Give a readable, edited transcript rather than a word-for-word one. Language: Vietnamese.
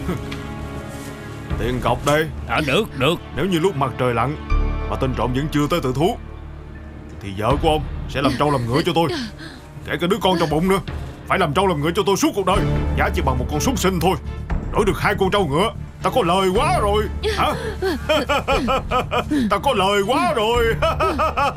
Tiền cọc đây. Được. Nếu như lúc mặt trời lặn mà tên trộm vẫn chưa tới tự thú thì vợ của ông sẽ làm trâu làm ngựa cho tôi. Kể cả đứa con trong bụng nữa, phải làm trâu làm ngựa cho tôi suốt cuộc đời. Giá chỉ bằng một con súc sinh thôi, đổi được 2 con trâu ngựa. Ta có lời quá rồi hả? Ta có lời quá rồi.